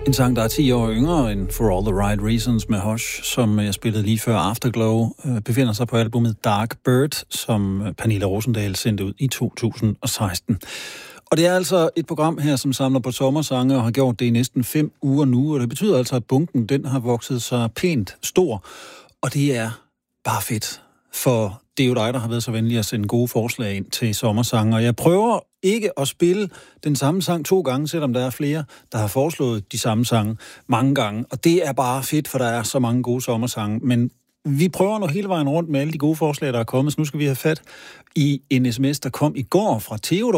En sang, der er 10 år yngre end For All the Right Reasons med Hush, som jeg spillede lige før Afterglow, befinder sig på albumet Dark Bird, som Pernille Rosendahl sendte ud i 2016. Og det er altså et program her, som samler på sommersange og har gjort det i næsten 5 uger nu, og det betyder altså, at bunken den har vokset sig pænt stor, og det er bare fedt. For det er jo dig, der har været så venlig at sende gode forslag ind til sommersange, og jeg prøver ikke at spille den samme sang 2 gange, selvom der er flere, der har foreslået de samme sange mange gange. Og det er bare fedt, for der er så mange gode sommersange. Men vi prøver nu hele vejen rundt med alle de gode forslag, der er kommet, så nu skal vi have fat i en sms, der kom i går fra Theodor.